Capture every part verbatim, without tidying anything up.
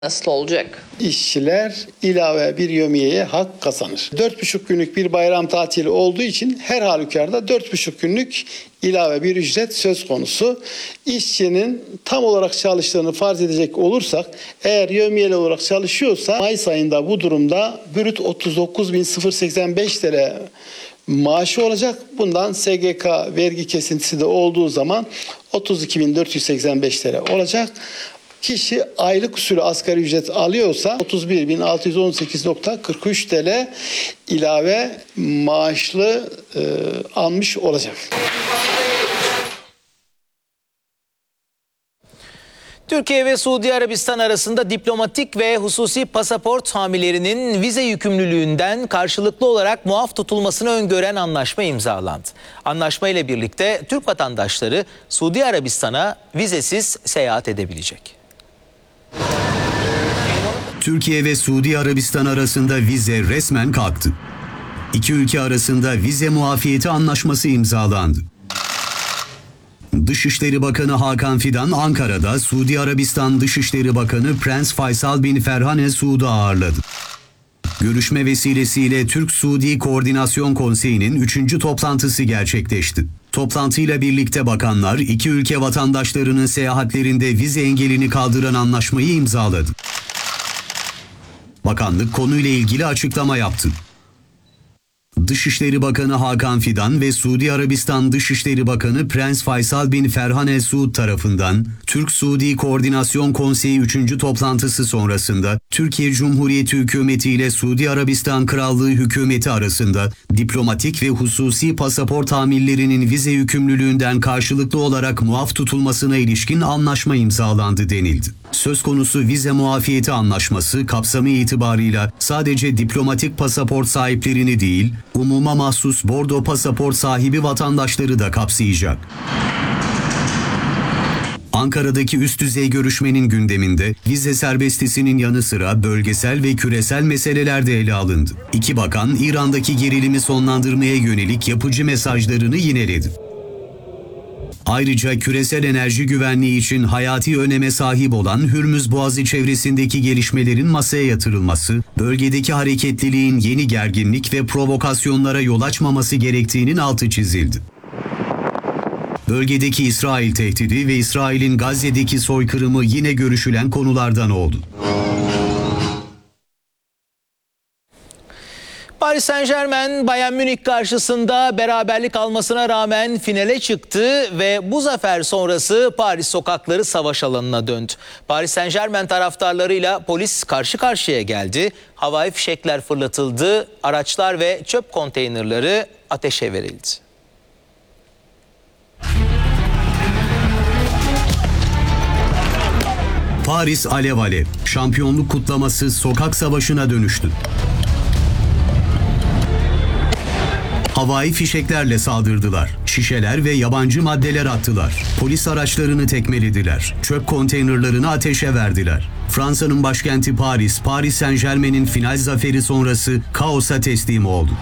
Nasıl olacak? İşçiler ilave bir yevmiyeye hak kazanır. Dört buçuk günlük bir bayram tatili olduğu için her halükarda dört buçuk günlük ilave bir ücret söz konusu. İşçinin tam olarak çalıştığını farz edecek olursak, eğer yevmiyeli olarak çalışıyorsa Mayıs ayında bu durumda brüt otuz dokuz bin seksen beş T L maaşı olacak. Bundan S G K vergi kesintisi de olduğu zaman otuz iki bin dört yüz seksen beş T L olacak. Kişi aylık usulü asgari ücret alıyorsa otuz bir bin altı yüz on sekiz nokta kırk üç T L ilave maaşlı e, almış olacak. Türkiye ve Suudi Arabistan arasında diplomatik ve hususi pasaport hamilerinin vize yükümlülüğünden karşılıklı olarak muaf tutulmasını öngören anlaşma imzalandı. Anlaşma ile birlikte Türk vatandaşları Suudi Arabistan'a vizesiz seyahat edebilecek. Türkiye ve Suudi Arabistan arasında vize resmen kalktı. İki ülke arasında vize muafiyeti anlaşması imzalandı. Dışişleri Bakanı Hakan Fidan Ankara'da Suudi Arabistan Dışişleri Bakanı Prens Faysal bin Ferhan El Suud'u ağırladı. Görüşme vesilesiyle Türk-Suudi Koordinasyon Konseyi'nin üçüncü toplantısı gerçekleşti. Toplantıyla birlikte bakanlar iki ülke vatandaşlarının seyahatlerinde vize engelini kaldıran anlaşmayı imzaladı. Bakanlık konuyla ilgili açıklama yaptı. Dışişleri Bakanı Hakan Fidan ve Suudi Arabistan Dışişleri Bakanı Prens Faysal bin Ferhan El Suud tarafından Türk-Suudi Koordinasyon Konseyi üçüncü toplantısı sonrasında Türkiye Cumhuriyeti Hükümeti ile Suudi Arabistan Krallığı Hükümeti arasında diplomatik ve hususi pasaport hamillerinin vize yükümlülüğünden karşılıklı olarak muaf tutulmasına ilişkin anlaşma imzalandı denildi. Söz konusu vize muafiyeti anlaşması kapsamı itibarıyla sadece diplomatik pasaport sahiplerini değil, umuma mahsus bordo pasaport sahibi vatandaşları da kapsayacak. Ankara'daki üst düzey görüşmenin gündeminde vize serbestisinin yanı sıra bölgesel ve küresel meseleler de ele alındı. İki bakan İran'daki gerilimi sonlandırmaya yönelik yapıcı mesajlarını yineledi. Ayrıca küresel enerji güvenliği için hayati öneme sahip olan Hürmüz Boğazı çevresindeki gelişmelerin masaya yatırılması, bölgedeki hareketliliğin yeni gerginlik ve provokasyonlara yol açmaması gerektiğinin altı çizildi. Bölgedeki İsrail tehdidi ve İsrail'in Gazze'deki soykırımı yine görüşülen konulardan oldu. Paris Saint-Germain, Bayern Münih karşısında beraberlik almasına rağmen finale çıktı ve bu zafer sonrası Paris sokakları savaş alanına döndü. Paris Saint-Germain taraftarlarıyla polis karşı karşıya geldi. Havai fişekler fırlatıldı, araçlar ve çöp konteynerleri ateşe verildi. Paris alev alev, şampiyonluk kutlaması sokak savaşına dönüştü. Havai fişeklerle saldırdılar. Şişeler ve yabancı maddeler attılar. Polis araçlarını tekmelediler. Çöp konteynerlarını ateşe verdiler. Fransa'nın başkenti Paris, Paris Saint-Germain'in final zaferi sonrası kaosa teslim oldu.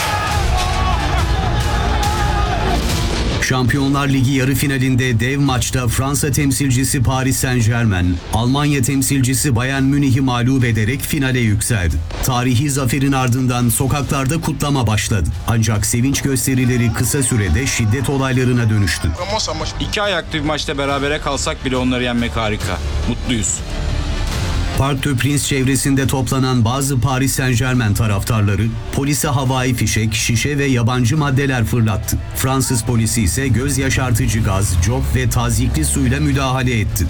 Şampiyonlar Ligi yarı finalinde dev maçta Fransa temsilcisi Paris Saint-Germain, Almanya temsilcisi Bayern Münih'i mağlup ederek finale yükseldi. Tarihi zaferin ardından sokaklarda kutlama başladı. Ancak sevinç gösterileri kısa sürede şiddet olaylarına dönüştü. İki ayaklı bir maçta berabere kalsak bile onları yenmek harika. Mutluyuz. Parc des Princes çevresinde toplanan bazı Paris Saint-Germain taraftarları polise havai fişek, şişe ve yabancı maddeler fırlattı. Fransız polisi ise göz yaşartıcı gaz, cop ve tazyikli suyla müdahale etti.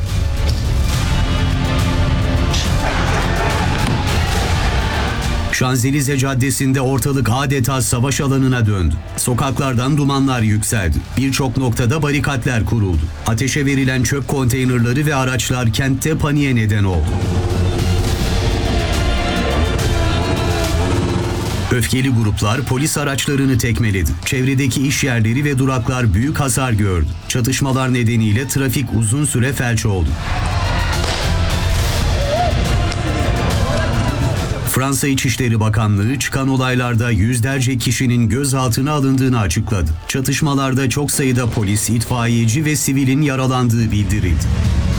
Şanzelize Caddesi'nde ortalık adeta savaş alanına döndü. Sokaklardan dumanlar yükseldi. Birçok noktada barikatlar kuruldu. Ateşe verilen çöp konteynerları ve araçlar kentte paniğe neden oldu. Öfkeli gruplar polis araçlarını tekmeledi. Çevredeki iş yerleri ve duraklar büyük hasar gördü. Çatışmalar nedeniyle trafik uzun süre felç oldu. Fransa İçişleri Bakanlığı çıkan olaylarda yüzlerce kişinin gözaltına alındığını açıkladı. Çatışmalarda çok sayıda polis, itfaiyeci ve sivilin yaralandığı bildirildi.